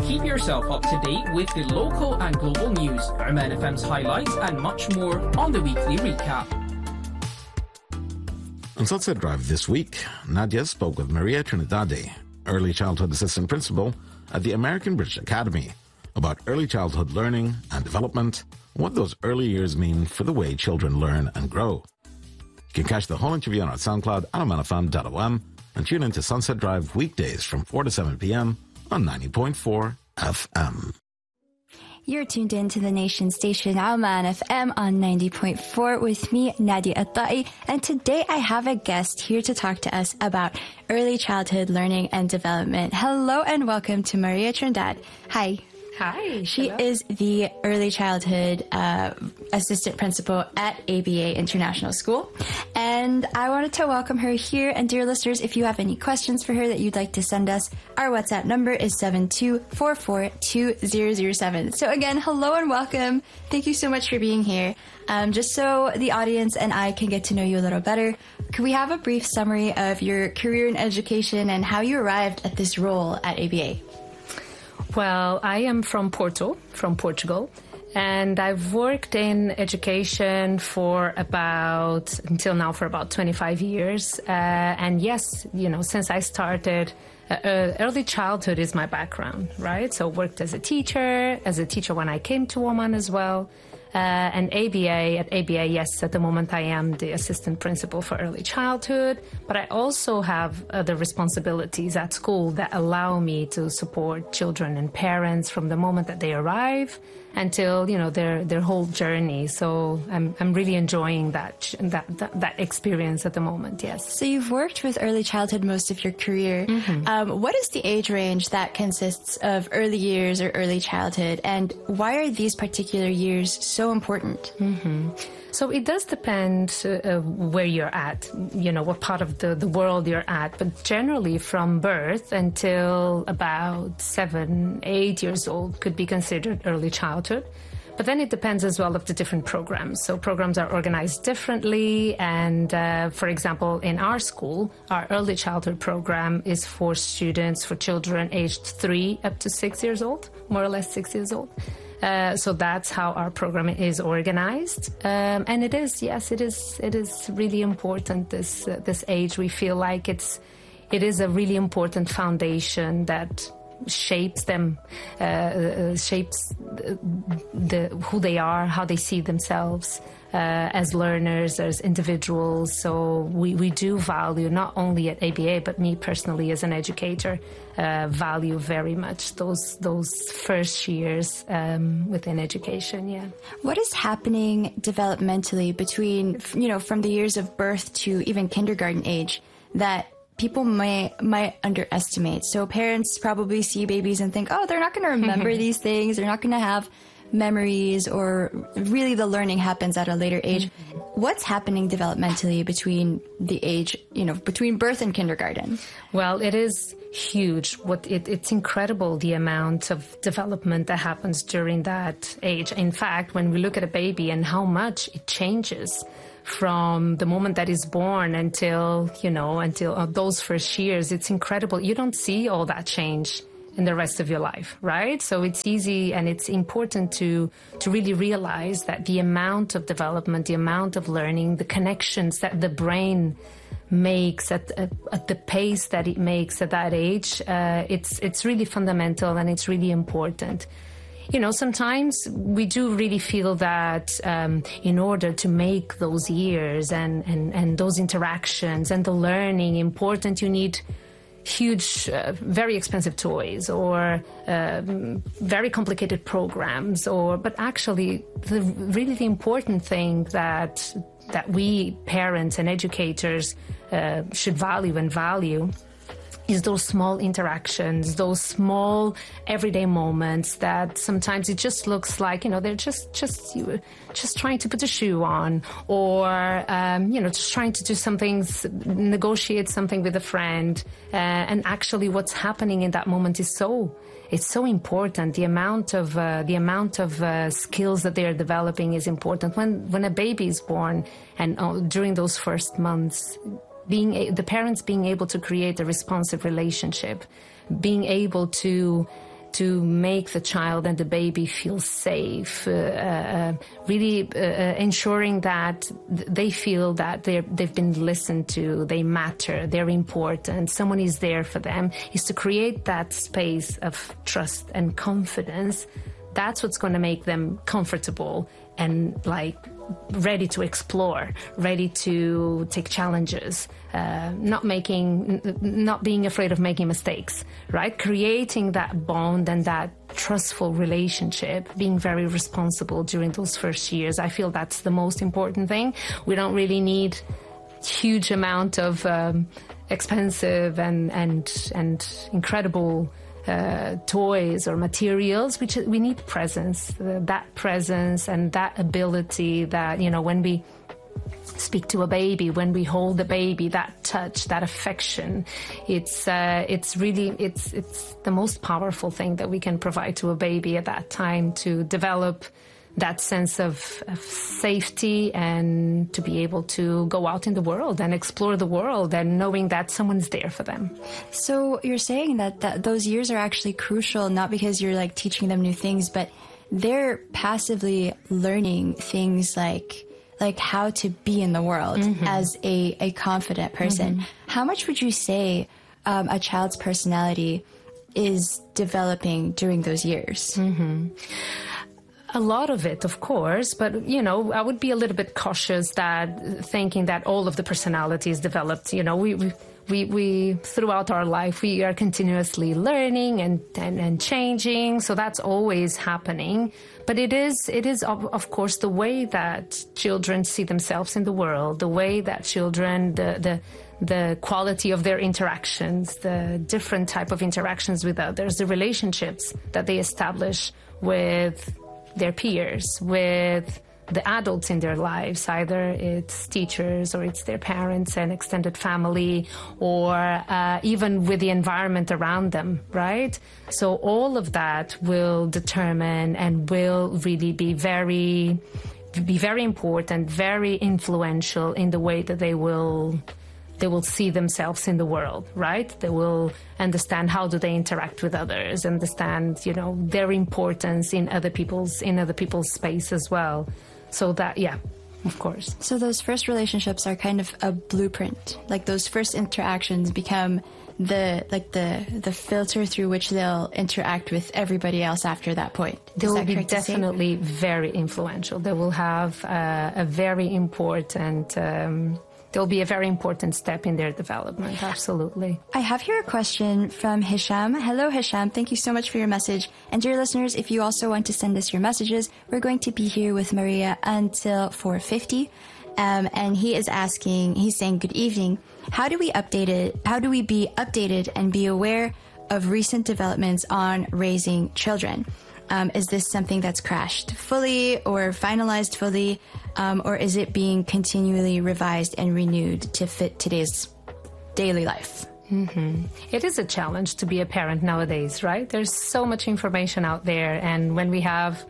Keep yourself up to date with the local and global news, Oman FM's highlights and much more on the weekly recap. On Sunset Drive this week, Nadia spoke with Maria Trinidade, early childhood assistant principal at the American British Academy, about early childhood learning and development, and what those early years mean for the way children learn and grow. You can catch the whole interview on our SoundCloud at omanfm.om and tune into Sunset Drive weekdays from 4 to 7 p.m. on 90.4 FM. You're tuned in to the nation station Oman FM on 90.4 with me, Nadia Attai, and today I have a guest here to talk to us about early childhood learning and development. Hello and welcome to Maria Trinidad. Hi. Hi. She is the early childhood assistant principal at ABA International School. And I wanted to welcome her here. And dear listeners, if you have any questions for her that you'd like to send us, our WhatsApp number is 72442007. So again, hello and welcome. Thank you so much for being here. Just so the audience and I can get to know you a little better, could we have a brief summary of your career in education and how you arrived at this role at ABA? Well, I am from Portugal, and I've worked in education until now for about 25 years. And yes, since I started, early childhood is my background, right? So worked as a teacher when I came to Oman as well. And at ABA, yes, at the moment I am the assistant principal for early childhood, but I also have other responsibilities at school that allow me to support children and parents from the moment that they arrive until, their whole journey. So I'm really enjoying that experience at the moment, yes. So you've worked with early childhood most of your career. Mm-hmm. What is the age range that consists of early years or early childhood, and why are these particular years so important? Mm-hmm. So it does depend where you're at, what part of the world you're at. But generally from birth until about 7, 8 years old could be considered early childhood. But then it depends as well of the different programs. So programs are organized differently. And for example, in our school, our early childhood program is for children aged 3 up to 6 years old, more or less 6 years old. So that's how our program is organized. And it is really important, this age. We feel like it is a really important foundation that shapes them, shapes who they are, how they see themselves as learners, as individuals. So we do value, not only at ABA, but me personally as an educator, value very much those first years within education, yeah. What is happening developmentally between, from the years of birth to even kindergarten age that people might underestimate? So parents probably see babies and think, oh, they're not going to remember these things. They're not going to have memories, or really the learning happens at a later age. What's happening developmentally between the age, between birth and kindergarten? Well, it is huge. It's incredible the amount of development that happens during that age. In fact, when we look at a baby and how much it changes from the moment that is born until those first years, it's incredible. You don't see all that change in the rest of your life, right? So it's easy and it's important to really realize that the amount of development, the amount of learning, the connections that the brain makes at the pace that it makes at that age, it's really fundamental and it's really important. Sometimes we do really feel that in order to make those years and those interactions and the learning important, you need huge, very expensive toys or very complicated programs. But actually, the important thing that we parents and educators should value is those small interactions, those small everyday moments that sometimes it just looks like, they're just trying to put a shoe on, or, just trying to do something, negotiate something with a friend. And actually what's happening in that moment is it's so important. The amount of skills that they are developing is important. When a baby is born and during those first months, the parents being able to create a responsive relationship, being able to to make the child and the baby feel safe, really ensuring that they feel that they've been listened to, they matter, they're important, someone is there for them, is to create that space of trust and confidence. That's what's going to make them comfortable and ready to explore, ready to take challenges, not being afraid of making mistakes, right? Creating that bond and that trustful relationship, being very responsible during those first years. I feel that's the most important thing. We don't really need huge amount of expensive and incredible toys or materials. We need presence, that presence and that ability that, when we speak to a baby, when we hold the baby, that touch, that affection, it's the most powerful thing that we can provide to a baby at that time, to develop that sense of safety and to be able to go out in the world and explore the world and knowing that someone's there for them. So you're saying that those years are actually crucial, not because you're teaching them new things, but they're passively learning things like how to be in the world as a confident person. How much would you say a child's personality is developing during those years? A lot of it, of course, but, I would be a little bit cautious thinking that all of the personality is developed. We throughout our life, we are continuously learning and changing. So that's always happening. But it is of course, the way that children see themselves in the world, the way that children, the quality of their interactions, the different type of interactions with others, the relationships that they establish with their peers, with the adults in their lives, either it's teachers or it's their parents and extended family, or even with the environment around them, right? So all of that will determine and will really be very important, very influential in the way that they will see themselves in the world, right? They will understand how do they interact with others, understand, their importance in other people's space as well. So that, yeah, of course. So those first relationships are kind of a blueprint. Those first interactions become the filter through which they'll interact with everybody else after that point. They will be definitely very influential. They will have a very important there'll be a very important step in their development, absolutely. I have here a question from Hisham. Hello, Hisham. Thank you so much for your message. And dear listeners, if you also want to send us your messages, we're going to be here with Maria until 4:50. And he's saying, good evening. How do we be updated and be aware of recent developments on raising children? Is this something that's crashed fully or finalized fully, or is it being continually revised and renewed to fit today's daily life? It is a challenge to be a parent nowadays, right? There's so much information out there, and when we have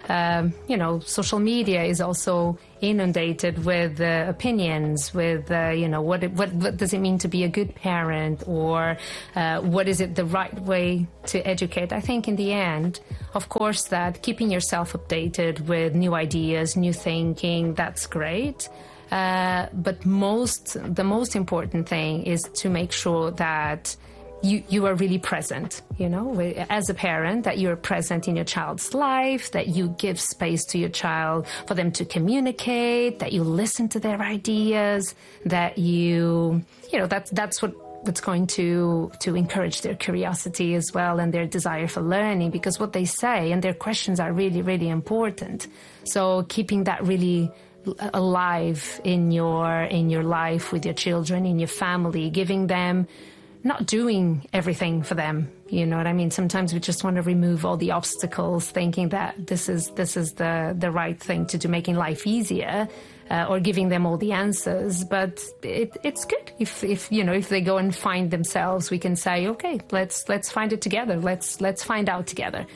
social media is also inundated with opinions, with, what does it mean to be a good parent, or what is it the right way to educate? I think in the end, of course, that keeping yourself updated with new ideas, new thinking, that's great. But the most important thing is to make sure that you are really present, as a parent, that you're present in your child's life, that you give space to your child for them to communicate, that you listen to their ideas, that that's what's going to encourage their curiosity as well and their desire for learning, because what they say and their questions are really, really important. So keeping that really alive in your life with your children, in your family, giving them, not doing everything for them. You know what I mean? Sometimes we just want to remove all the obstacles, thinking that this is the right thing to do, making life easier, or giving them all the answers. But it's good if they go and find themselves, we can say, okay, let's find it together. Let's find out together.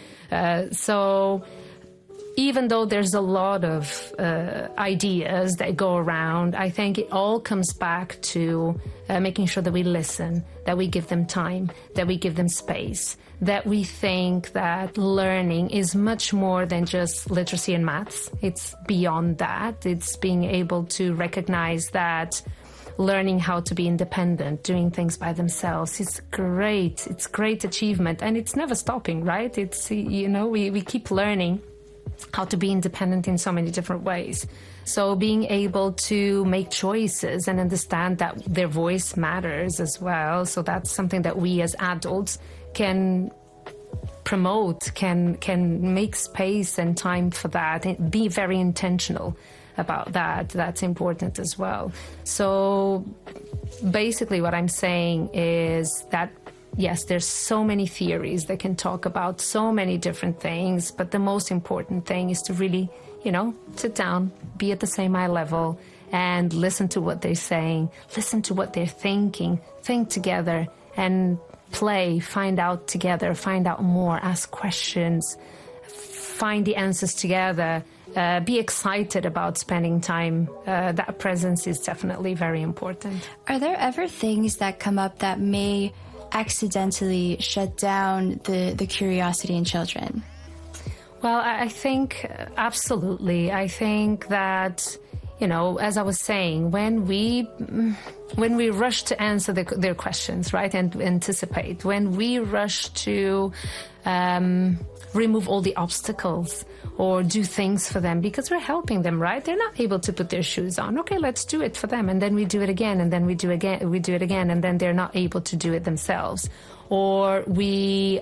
So even though there's a lot of ideas that go around, I think it all comes back to making sure that we listen, that we give them time, that we give them space, that we think that learning is much more than just literacy and maths. It's beyond that. It's being able to recognize that learning how to be independent, doing things by themselves is great. It's great achievement, and it's never stopping, right? It's, we keep learning how to be independent in so many different ways. So being able to make choices and understand that their voice matters as well. So that's something that we as adults can promote, can make space and time for that, and be very intentional about that. That's important as well. So basically what I'm saying is that, yes, there's so many theories that can talk about so many different things, but the most important thing is to really, sit down, be at the same eye level, and listen to what they're saying, listen to what they're thinking, think together, and play, find out together, find out more, ask questions, find the answers together, be excited about spending time. That presence is definitely very important. Are there ever things that come up that may accidentally shut down the curiosity in children? Well, I think absolutely. I think that, as I was saying, when we rush to answer their questions, right, and anticipate, when we rush to remove all the obstacles or do things for them because we're helping them, right? They're not able to put their shoes on. Okay, let's do it for them. And then we do it again, and then we do it again, and then they're not able to do it themselves. Or we,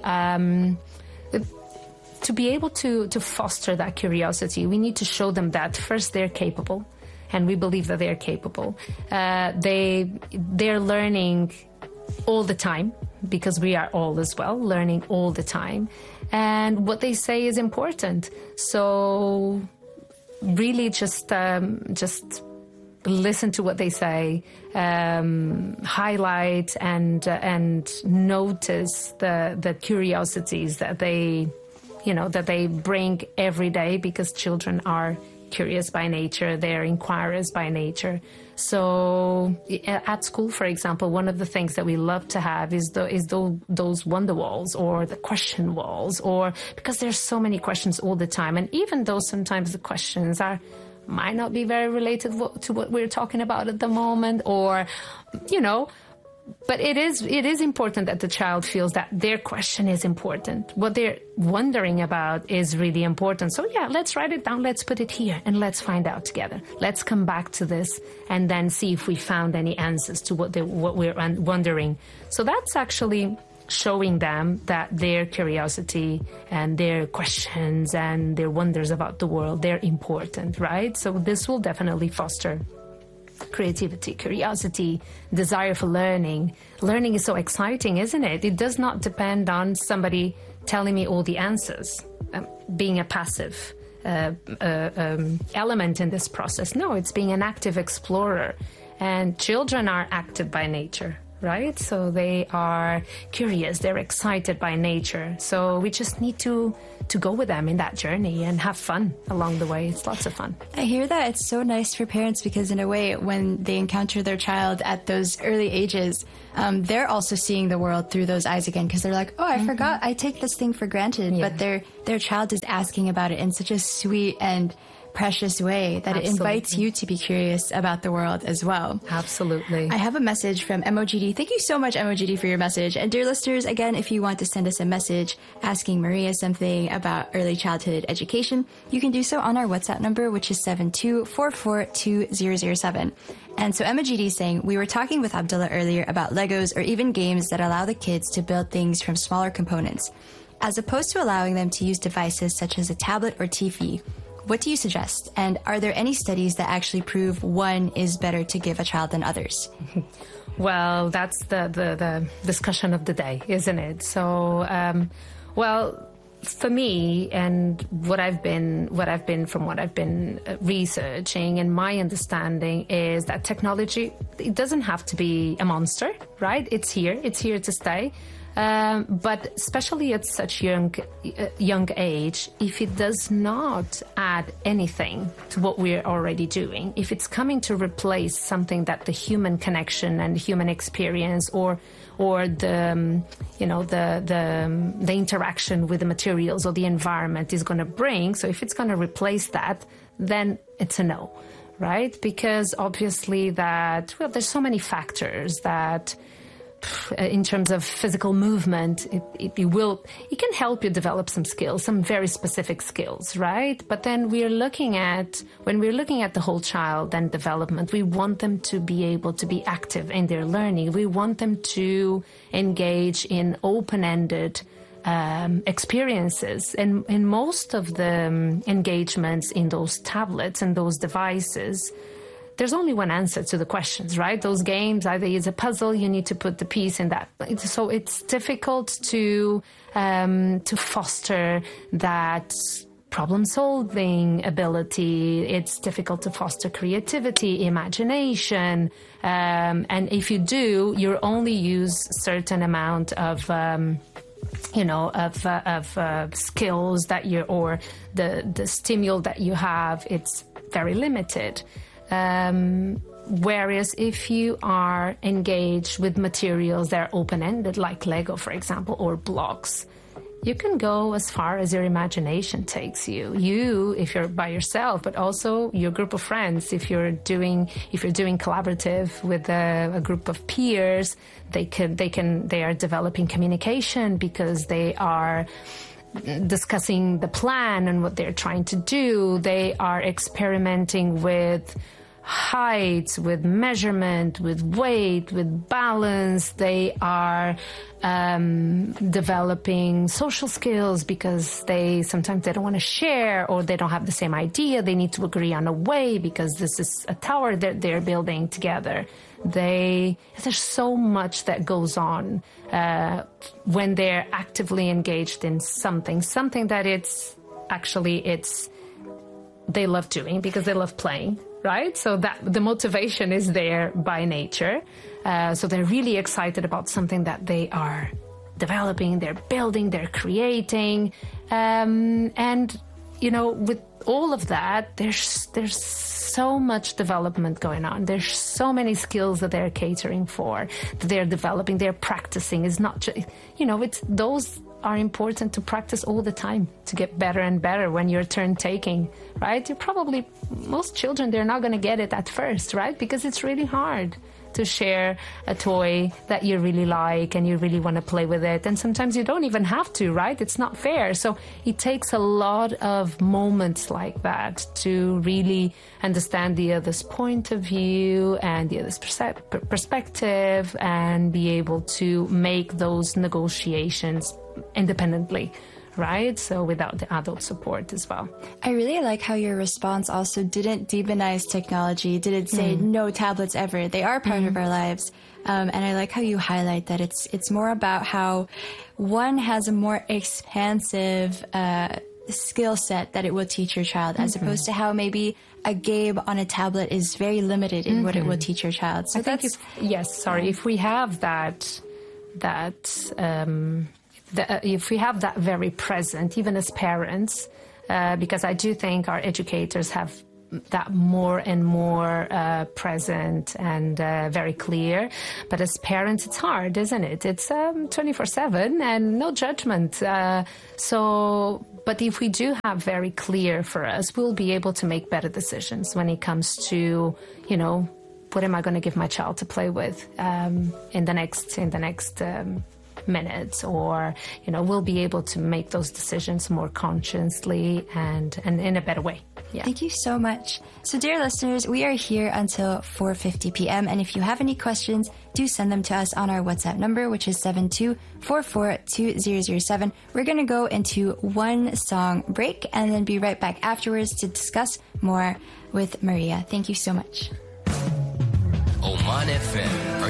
to be able to foster that curiosity, we need to show them that first they're capable, and we believe that they're capable. They're learning all the time, because we are all as well learning all the time, and what they say is important. So really just listen to what they say, highlight and notice the curiosities that they bring every day, because children are curious by nature, they're inquirers by nature. So at school, for example, one of the things that we love to have is those wonder walls or the question walls, or because there's so many questions all the time, and even though sometimes the questions might not be very related to what we're talking about at the moment, or but it is important that the child feels that their question is important. What they're wondering about is really important. So yeah, let's write it down, let's put it here, and let's find out together. Let's come back to this and then see if we found any answers to what we're wondering. So that's actually showing them that their curiosity and their questions and their wonders about the world, they're important, right? So this will definitely foster creativity, curiosity, desire for learning. Learning is so exciting, isn't it? It does not depend on somebody telling me all the answers, being a passive element in this process. No, it's being an active explorer. And children are active by nature, right? So they are curious, they're excited by nature. So we just need to go with them in that journey and have fun along the way. It's lots of fun. I hear that. It's so nice for parents, because in a way, when they encounter their child at those early ages, they're also seeing the world through those eyes again, because they're like, oh, I forgot, I take this thing for granted. Yeah. But their child is asking about it in such a sweet and precious way that Absolutely. It invites you to be curious about the world as well. Absolutely. I have a message from MOGD. Thank you so much, MOGD, for your message. And dear listeners, again, if you want to send us a message asking Maria something about early childhood education, you can do so on our WhatsApp number, which is 72442007. And so MOGD is saying, we were talking with Abdullah earlier about Legos or even games that allow the kids to build things from smaller components, as opposed to allowing them to use devices such as a tablet or TV. What do you suggest? And are there any studies that actually prove one is better to give a child than others? Well, that's the discussion of the day, isn't it? So, for me, and what I've been researching, and my understanding is that technology, it doesn't have to be a monster, right? It's here to stay. But especially at such young age, if it does not add anything to what we're already doing, if it's coming to replace something that the human connection and human experience or the the interaction with the materials or the environment is going to bring, so if it's going to replace that, then it's a no, right? Because obviously there's so many factors that, in terms of physical movement, it can help you develop some skills, some very specific skills, right? But then when we're looking at the whole child and development, we want them to be able to be active in their learning. We want them to engage in open-ended experiences. And in most of the engagements in those tablets and those devices, there's only one answer to the questions, right? Those games, either it's a puzzle, you need to put the piece in that. So it's difficult to foster that problem-solving ability. It's difficult to foster creativity, imagination. And if you do, you only use certain amount of skills or the stimuli that you have. It's very limited. Whereas if you are engaged with materials that are open-ended, like Lego, for example, or blocks, you can go as far as your imagination takes you. You, if you're by yourself, but also your group of friends. If you're doing collaborative with a group of peers, they are developing communication because they are discussing the plan and what they're trying to do. They are experimenting with height, with measurement, with weight, with balance. They are developing social skills because sometimes they don't want to share, or they don't have the same idea. They need to agree on a way because this is a tower that they're building together. There's so much that goes on when they're actively engaged in something that they love doing because they love playing, right? So that the motivation is there by nature. So they're really excited about something that they are developing, they're building, they're creating. And, with all of that, there's so much development going on. There's so many skills that they're catering for, that they're developing, they're practicing. It's not just, those are important to practice all the time to get better and better when you're turn taking, right? Most children, they're not going to get it at first, right? Because it's really hard to share a toy that you really like and you really want to play with it. And sometimes you don't even have to, right? It's not fair. So it takes a lot of moments like that to really understand the other's point of view and the other's perspective and be able to make those negotiations independently, right? So without the adult support as well. I really like how your response also didn't demonize technology, didn't say no tablets ever. They are part of our lives. And I like how you highlight that it's more about how one has a more expansive skill set that it will teach your child, as opposed to how maybe a game on a tablet is very limited in what it will teach your child. So if we have if we have that very present, even as parents, because I do think our educators have that more and more present and very clear. But as parents, it's hard, isn't it? It's 24/7 and no judgment. But if we do have very clear for us, we'll be able to make better decisions when it comes to, what am I going to give my child to play with in the next minutes, or we'll be able to make those decisions more consciously and in a better way. Yeah. Thank you so much. So dear listeners, we are here until 4:50 p.m. and if you have any questions, do send them to us on our WhatsApp number, which is 72442007. We're going to go into one song break and then be right back afterwards to discuss more with Maria. Thank you so much. Oman FM.